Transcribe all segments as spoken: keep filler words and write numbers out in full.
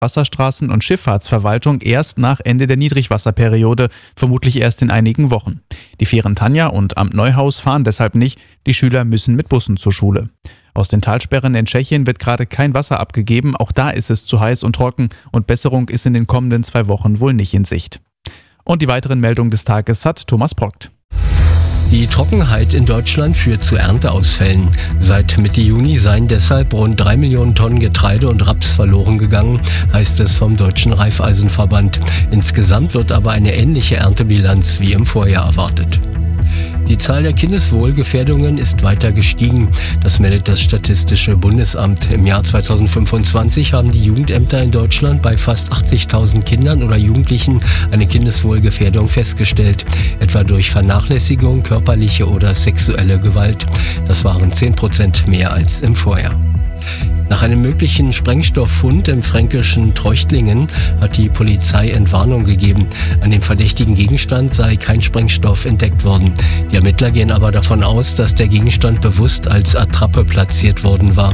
Wasserstraßen- und Schifffahrtsverwaltung erst nach Ende der Niedrigwasserperiode, vermutlich erst in einigen Wochen. Die Fähren Tanja und Amt Neuhaus fahren deshalb nicht, die Schüler müssen mit Bussen zur Schule. Aus den Talsperren in Tschechien wird gerade kein Wasser abgegeben, auch da ist es zu heiß und trocken und Besserung ist in den kommenden zwei Wochen wohl nicht in Sicht. Und die weiteren Meldungen des Tages hat Thomas Brockt. Die Trockenheit in Deutschland führt zu Ernteausfällen. Seit Mitte Juni seien deshalb rund drei Millionen Tonnen Getreide und Raps verloren gegangen, heißt es vom Deutschen Raiffeisenverband. Insgesamt wird aber eine ähnliche Erntebilanz wie im Vorjahr erwartet. Die Zahl der Kindeswohlgefährdungen ist weiter gestiegen. Das meldet das Statistische Bundesamt. Im Jahr zweitausendfünfundzwanzig haben die Jugendämter in Deutschland bei fast achtzigtausend Kindern oder Jugendlichen eine Kindeswohlgefährdung festgestellt, etwa durch Vernachlässigung, körperliche oder sexuelle Gewalt. Das waren zehn Prozent mehr als im Vorjahr. Nach einem möglichen Sprengstofffund im fränkischen Treuchtlingen hat die Polizei Entwarnung gegeben. An dem verdächtigen Gegenstand sei kein Sprengstoff entdeckt worden. Die Ermittler gehen aber davon aus, dass der Gegenstand bewusst als Attrappe platziert worden war.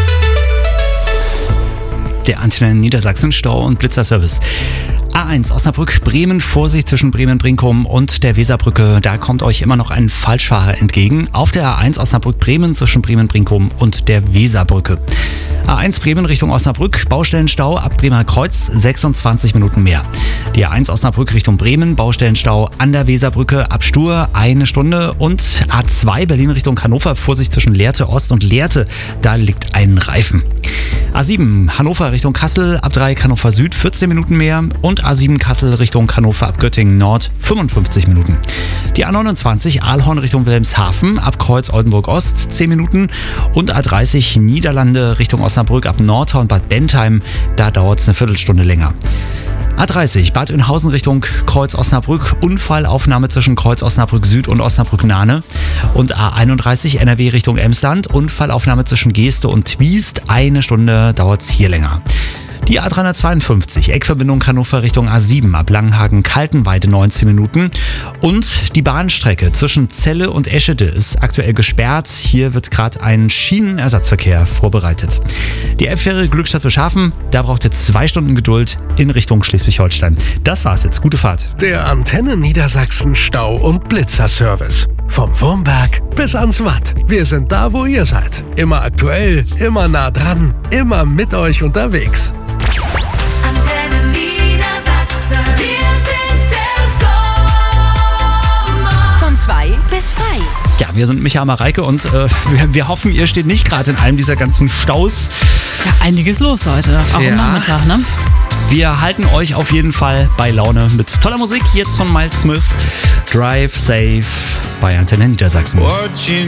Der Antenne Niedersachsen Stau- und Blitzerservice. A eins Osnabrück-Bremen, Vorsicht zwischen Bremen-Brinkum und der Weserbrücke. Da kommt euch immer noch ein Falschfahrer entgegen. Auf der A eins Osnabrück-Bremen zwischen Bremen-Brinkum und der Weserbrücke. A eins Bremen Richtung Osnabrück, Baustellenstau ab Bremer Kreuz, sechsundzwanzig Minuten mehr. Die A eins Osnabrück Richtung Bremen, Baustellenstau an der Weserbrücke ab Stur, eine Stunde. Und A zwei Berlin Richtung Hannover, Vorsicht zwischen Lehrte Ost und Lehrte, da liegt ein Reifen. A sieben Hannover Richtung Kassel, ab Dreieck Hannover Süd, vierzehn Minuten mehr. Und A sieben Kassel Richtung Hannover ab Göttingen Nord, fünfundfünfzig Minuten. Die A neunundzwanzig Aalhorn Richtung Wilhelmshaven, ab Kreuz Oldenburg Ost, zehn Minuten. Und A dreißig Niederlande Richtung Osnabrück ab Nordhorn Bad Bentheim, da dauert es eine Viertelstunde länger. A dreißig Bad Oeynhausen Richtung Kreuz Osnabrück, Unfallaufnahme zwischen Kreuz Osnabrück Süd und Osnabrück Nahne. Und A einunddreißig N R W Richtung Emsland, Unfallaufnahme zwischen Geeste und Twiest, eine Stunde dauert es hier länger. Die A dreihundertzweiundfünfzig, Eckverbindung Hannover Richtung A sieben, ab Langenhagen-Kaltenweide neunzehn Minuten. Und die Bahnstrecke zwischen Celle und Eschede ist aktuell gesperrt. Hier wird gerade ein Schienenersatzverkehr vorbereitet. Die Elbfähre Glückstadt für Schafen, da braucht ihr zwei Stunden Geduld in Richtung Schleswig-Holstein. Das war's jetzt, gute Fahrt. Der Antenne Niedersachsen Stau- und Blitzerservice. Vom Wurmberg bis ans Watt. Wir sind da, wo ihr seid. Immer aktuell, immer nah dran, immer mit euch unterwegs. Antenne Niedersachsen, wir sind der Sommer. Von zwei bis frei. Ja, wir sind Micha Mareike und äh, wir, wir hoffen, ihr steht nicht gerade in einem dieser ganzen Staus. Ja, einiges los heute, auch Ja. am Nachmittag, ne? Wir halten euch auf jeden Fall bei Laune mit toller Musik, jetzt von Miles Smith. Drive Safe bei Antenne Niedersachsen.